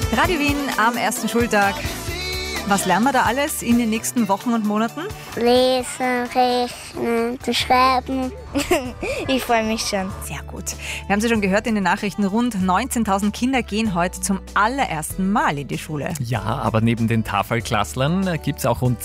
Radio Wien am ersten Schultag. Was lernen wir da alles in den nächsten Wochen und Monaten? Lesen, rechnen, schreiben. Ich freue mich schon. Sehr gut. Wir haben Sie schon gehört in den Nachrichten, rund 19.000 Kinder gehen heute zum allerersten Mal in die Schule. Ja, aber neben den Tafelklasslern gibt es auch rund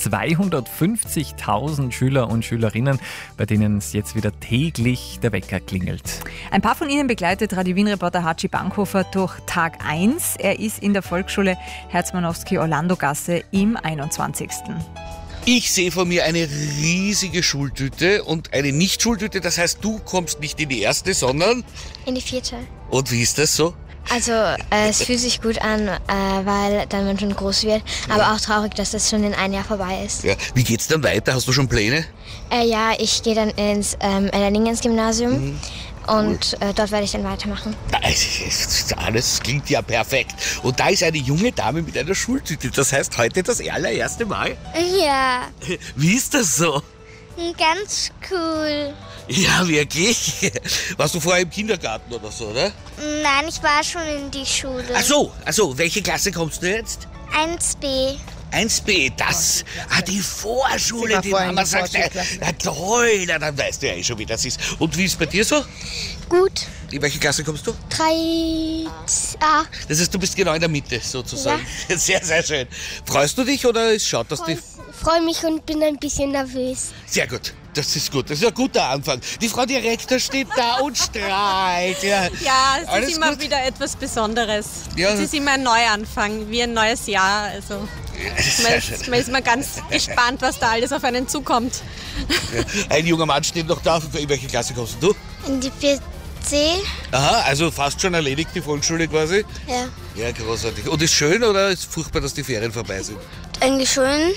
250.000 Schüler und Schülerinnen, bei denen es jetzt wieder täglich der Wecker klingelt. Ein paar von Ihnen begleitet Radio Wien-Reporter Hatschi Bankhofer durch Tag 1. Er ist in der Volksschule Herzmanowski-Orlando-Gasse im 21. Ich sehe vor mir eine riesige Schultüte und eine Nicht-Schultüte. Das heißt, du kommst nicht in die erste, sondern... In die 4. Und wie ist das so? Also es fühlt sich gut an, weil dann man schon groß wird. Aber auch traurig, dass das schon in 1 Jahr vorbei ist. Ja. Wie geht's dann weiter? Hast du schon Pläne? Ja, ich gehe dann ins Erlangen-Gymnasium. Und dort werde ich dann weitermachen. Alles klingt ja perfekt. Und da ist eine junge Dame mit einer Schultüte. Das heißt, heute das allererste Mal? Ja, Wie ist das so? ganz cool. Ja, wirklich. Warst du vorher im Kindergarten oder so, oder? Nein, ich war schon in die Schule. Ach so, welche Klasse kommst du jetzt? 1b. 1b, die Vorschule, die Mama sagt, na toll, dann weißt du ja schon, wie das ist. Und wie ist es bei dir so? Gut. In welche Klasse kommst du? 3a. Das heißt, du bist genau in der Mitte sozusagen. Ja. Sehr, sehr schön. Freust du dich oder schaut das dich? Ich freue mich und bin ein bisschen nervös. Sehr gut. Das ist gut. Das ist ein guter Anfang. Die Frau Direktor steht da und strahlt. Ja, es alles ist immer gut? wieder etwas Besonderes. Ja. Es ist immer ein Neuanfang, wie ein neues Jahr. Also man ist mal ganz gespannt, was da alles auf einen zukommt. Ja. Ein junger Mann steht noch da. In welche Klasse kommst du? In die 4c. Aha, also fast schon erledigt, die Volksschule quasi. Ja. Ja, großartig. Und ist schön oder ist furchtbar, dass die Ferien vorbei sind? Eigentlich schön.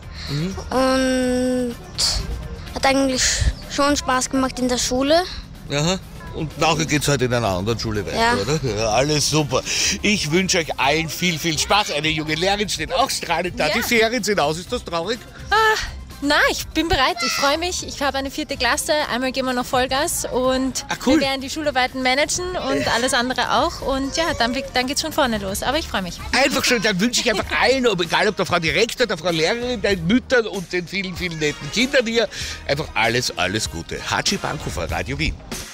Und hat eigentlich schon Spaß gemacht in der Schule. Aha. Und nachher geht es halt in einer anderen Schule weiter, Ja. oder? Ja, alles super. Ich wünsche euch allen viel, viel Spaß. Eine junge Lehrerin steht auch strahlend da. Die Ferien sind aus. Ist das traurig? Na, ich bin bereit, ich freue mich. Ich habe eine 4. Klasse, einmal gehen wir noch Vollgas und cool. wir werden die Schularbeiten managen und alles andere auch. Und ja, dann geht's schon vorne los. Aber ich freue mich. Einfach schön, dann wünsche ich einfach allen, egal ob der Frau Direktor, der Frau Lehrerin, den Müttern und den vielen, vielen netten Kindern hier, einfach alles, alles Gute. Hatschi Bankhofer, Radio Wien.